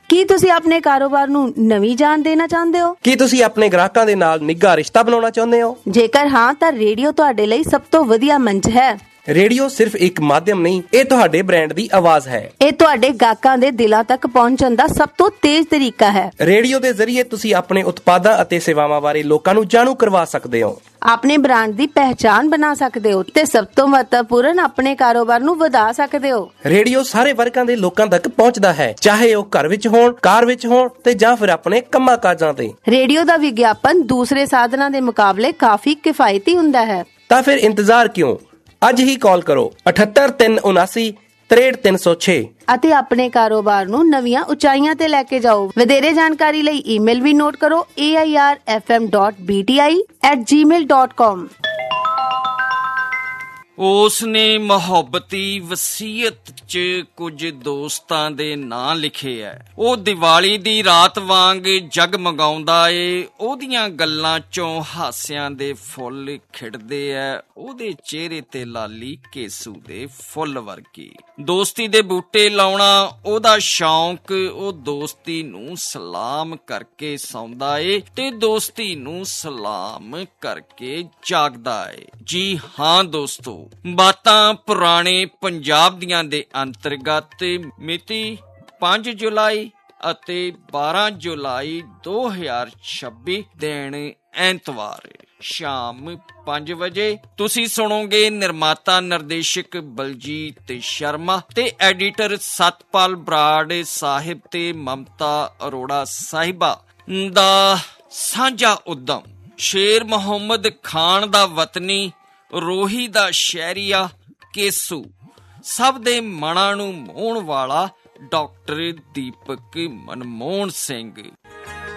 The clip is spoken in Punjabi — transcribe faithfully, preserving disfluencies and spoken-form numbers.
ਕੀ ਤੁਸੀਂ ਆਪਣੇ ਕਾਰੋਬਾਰ ਨੂੰ ਨਵੀਂ ਜਾਨ ਦੇਣਾ ਚਾਹੁੰਦੇ ਹੋ? ਕੀ ਤੁਸੀਂ ਆਪਣੇ ਗ੍ਰਾਹਕਾਂ ਦੇ ਨਾਲ ਨਿੱਘਾ ਰਿਸ਼ਤਾ ਬਣਾਉਣਾ ਚਾਹੁੰਦੇ ਹੋ? ਜੇਕਰ ਹਾਂ ਤਾਂ ਰੇਡੀਓ ਤੁਹਾਡੇ ਲਈ ਸਭ ਤੋਂ ਵਧੀਆ ਮੰਚ ਹੈ। ਰੇਡੀਓ ਸਿਰਫ ਇੱਕ ਮਾਧਿਅਮ ਨਹੀਂ, ਇਹ ਤੁਹਾਡੇ ਬ੍ਰਾਂਡ ਦੀ ਆਵਾਜ਼ ਹੈ। ਇਹ ਤੁਹਾਡੇ ਗਾਹਕਾਂ ਦੇ ਦਿਲਾਂ ਤੱਕ ਪਹੁੰਚਣ ਦਾ ਸਭ ਤੋਂ ਤੇਜ਼ ਤਰੀਕਾ ਹੈ। ਰੇਡੀਓ ਦੇ ਜ਼ਰੀਏ ਤੁਸੀਂ ਆਪਣੇ ਉਤਪਾਦਾਂ ਅਤੇ ਸੇਵਾਵਾਂ ਬਾਰੇ ਲੋਕਾਂ ਨੂੰ ਜਾਣੂ ਕਰਵਾ ਸਕਦੇ ਹੋ, ਆਪਣੇ ਬ੍ਰਾਂਡ ਦੀ ਪਹਿਚਾਣ ਬਣਾ ਸਕਦੇ ਹੋ ਤੇ ਸਭ ਤੋਂ ਮਹੱਤਵਪੂਰਨ ਆਪਣੇ ਕਾਰੋਬਾਰ ਨੂੰ ਵਧਾ ਸਕਦੇ ਹੋ। ਰੇਡੀਓ ਸਾਰੇ ਵਰਗਾਂ ਦੇ ਲੋਕਾਂ ਤੱਕ ਪਹੁੰਚਦਾ ਹੈ, ਚਾਹੇ ਉਹ ਘਰ ਵਿੱਚ ਹੋਣ, ਕਾਰ ਵਿੱਚ ਹੋਣ ਤੇ ਜਾਂ ਫਿਰ ਆਪਣੇ ਕੰਮਾਂ ਕਾਜਾਂ ਤੇ। ਰੇਡੀਓ ਦਾ ਵਿਗਿਆਪਨ ਦੂਸਰੇ ਸਾਧਨਾਂ ਦੇ ਮੁਕਾਬਲੇ ਕਾਫੀ ਕਿਫਾਇਤੀ ਹੁੰਦਾ ਹੈ। ਤਾਂ ਫਿਰ ਇੰਤਜ਼ਾਰ ਕਿਉਂ? ਅੱਜ ਹੀ ਕਾਲ ਕਰੋ ਅਠੱਤਰ ਤਿੰਨ ਉਨਾਸੀ ਤਰੇਹਠ ਤਿੰਨ ਸੌ ਛੇ ਅਤੇ ਆਪਣੇ ਕਾਰੋਬਾਰ ਨੂੰ ਨਵੀਆਂ ਉਚਾਈਆਂ ਤੇ ਲੈ ਕੇ ਜਾਓ। ਵਧੇਰੇ ਜਾਣਕਾਰੀ ਲਈ ਈਮੇਲ ਵੀ ਨੋਟ ਕਰੋ ਏ I R F M dot B T I at ਜੀ ਮੇਲ ਡਾਟ ਕਾਮ। ਉਸ ਨੇ ਮੁਹੱਬਤੀ ਵਸੀਅਤ 'ਚ ਕੁਝ ਦੋਸਤਾਂ ਦੇ ਨਾਂ ਲਿਖੇ ਐ। ਉਹ ਦੀਵਾਲੀ ਦੀ ਰਾਤ ਵਾਂਗ ਜਗਮਗਾਉਂਦਾ ਏ, ਉਹਦੀਆਂ ਗੱਲਾਂ 'ਚੋਂ ਹਾਸਿਆਂ ਦੇ ਫੁੱਲ ਖਿੜਦੇ ਐ, ਉਹਦੇ ਚਿਹਰੇ ਤੇ ਲਾਲੀ ਕੇਸੂ ਦੇ ਫੁੱਲ ਵਰਗੀ। ਦੋਸਤੀ ਦੇ ਬੂਟੇ ਲਾਉਣਾ ਉਹਦਾ ਸ਼ੌਂਕ, ਉਹ ਦੋਸਤੀ ਨੂੰ ਸਲਾਮ ਕਰਕੇ ਸੌਂਦਾ ਏ ਤੇ ਦੋਸਤੀ ਨੂੰ ਸਲਾਮ ਕਰਕੇ ਜਾਗਦਾ ਏ। ਜੀ ਹਾਂ ਦੋਸਤੋ, ਬਾਤਾਂ ਪੁਰਾਣੇ ਪੰਜਾਬ ਦੀਆਂ ਦੇ ਅੰਤਰਗਤ ਮਿਤੀ ਪੰਜ ਜੁਲਾਈ ਅਤੇ ਬਾਰਾਂ ਜੁਲਾਈ ਦੋ ਹਜ਼ਾਰ ਛੱਬੀ ਦਿਨ ਐਤਵਾਰ ਸ਼ਾਮ ਪੰਜ ਵਜੇ ਤੁਸੀਂ ਸੁਣੋਗੇ ਨਿਰਮਾਤਾ ਨਿਰਦੇਸ਼ਕ ਬਲਜੀਤ ਸ਼ਰਮਾ ਤੇ ਐਡੀਟਰ ਸਤਪਾਲ ਬਰਾੜ ਸਾਹਿਬ ਤੇ ਮਮਤਾ ਅਰੋੜਾ ਸਾਹਿਬਾ ਦਾ ਸਾਂਝਾ ਉਦਮ। ਸ਼ੇਰ ਮੁਹੰਮਦ ਖਾਨ ਦਾ ਵਤਨੀ, ਰੋਹੀ ਦਾ ਸ਼ਹਿਰੀਆ ਕੇਸੂ, ਸਭ ਦੇ ਮਨਾਂ ਨੂੰ ਮੋਹਣ ਵਾਲਾ ਡਾਕਟਰ ਦੀਪਕ ਮਨਮੋਹਨ ਸਿੰਘ।